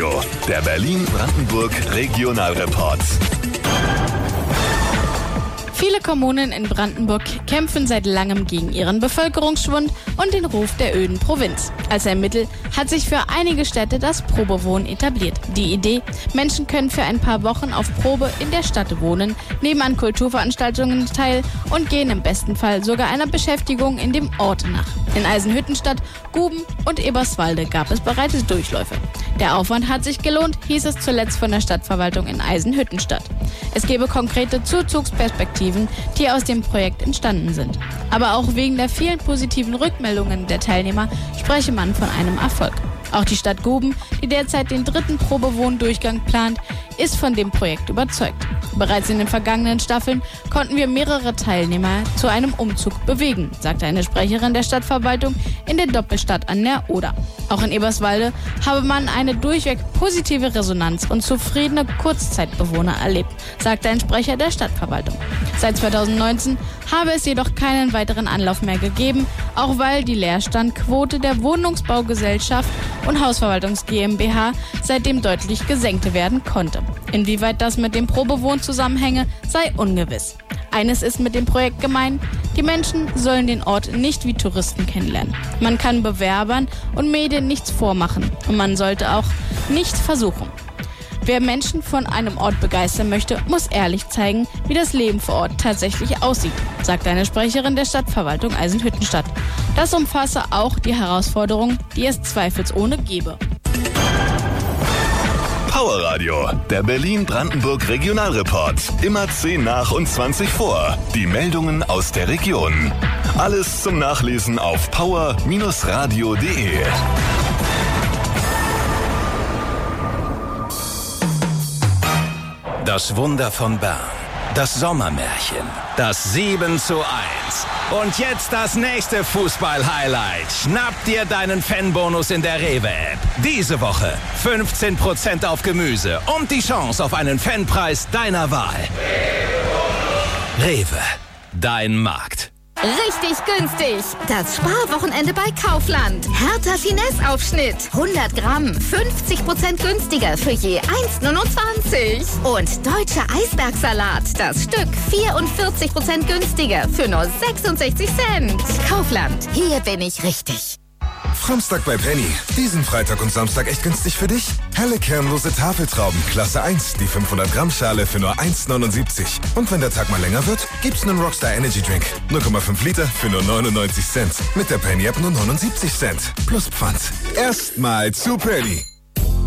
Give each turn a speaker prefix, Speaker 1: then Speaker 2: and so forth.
Speaker 1: Radio, der Berlin-Brandenburg Regionalreport.
Speaker 2: Viele Kommunen in Brandenburg kämpfen seit langem gegen ihren Bevölkerungsschwund und den Ruf der öden Provinz. Als ein Mittel hat sich für einige Städte das Probewohnen etabliert. Die Idee, Menschen können für ein paar Wochen auf Probe in der Stadt wohnen, nehmen an Kulturveranstaltungen teil und gehen im besten Fall sogar einer Beschäftigung in dem Ort nach. In Eisenhüttenstadt, Guben und Eberswalde gab es bereits Durchläufe. Der Aufwand hat sich gelohnt, hieß es zuletzt von der Stadtverwaltung in Eisenhüttenstadt. Es gebe konkrete Zuzugsperspektiven, die aus dem Projekt entstanden sind. Aber auch wegen der vielen positiven Rückmeldungen der Teilnehmer spreche man von einem Erfolg. Auch die Stadt Guben, die derzeit den 3. Probewohndurchgang plant, ist von dem Projekt überzeugt. Bereits in den vergangenen Staffeln konnten wir mehrere Teilnehmer zu einem Umzug bewegen, sagte eine Sprecherin der Stadtverwaltung in der Doppelstadt an der Oder. Auch in Eberswalde habe man eine durchweg positive Resonanz und zufriedene Kurzzeitbewohner erlebt, sagte ein Sprecher der Stadtverwaltung. Seit 2019 habe es jedoch keinen weiteren Anlauf mehr gegeben, auch weil die Leerstandquote der Wohnungsbaugesellschaft und Hausverwaltungs GmbH seitdem deutlich gesenkt werden konnte. Inwieweit das mit dem Probewohnen zusammenhänge, sei ungewiss. Eines ist mit dem Projekt gemein: Die Menschen sollen den Ort nicht wie Touristen kennenlernen. Man kann Bewerbern und Medien nichts vormachen und man sollte auch nicht versuchen. Wer Menschen von einem Ort begeistern möchte, muss ehrlich zeigen, wie das Leben vor Ort tatsächlich aussieht, sagte eine Sprecherin der Stadtverwaltung Eisenhüttenstadt. Das umfasse auch die Herausforderungen, die es zweifelsohne gebe.
Speaker 1: Power Radio, der Berlin-Brandenburg Regionalreport. Immer 10 nach und 20 vor. Die Meldungen aus der Region. Alles zum Nachlesen auf power-radio.de.
Speaker 3: Das Wunder von Bern. Das Sommermärchen. Das 7:1. Und jetzt das nächste Fußball-Highlight. Schnapp dir deinen Fanbonus in der Rewe-App. Diese Woche 15% auf Gemüse und die Chance auf einen Fanpreis deiner Wahl. Rewe, dein Markt.
Speaker 4: Richtig günstig. Das Sparwochenende bei Kaufland. Hertha Finesse-Aufschnitt. 100 Gramm. 50% günstiger für je 1,29. Und deutscher Eisbergsalat. Das Stück 44% günstiger für nur 66 Cent. Kaufland. Hier bin ich richtig.
Speaker 5: Samstag bei Penny. Diesen Freitag und Samstag echt günstig für dich? Helle kernlose Tafeltrauben, Klasse 1, die 500 Gramm Schale für nur 1,79. Und wenn der Tag mal länger wird, gibt's einen Rockstar Energy Drink. 0,5 Liter für nur 99 Cent. Mit der Penny App nur 79 Cent. Plus Pfand. Erstmal zu Penny.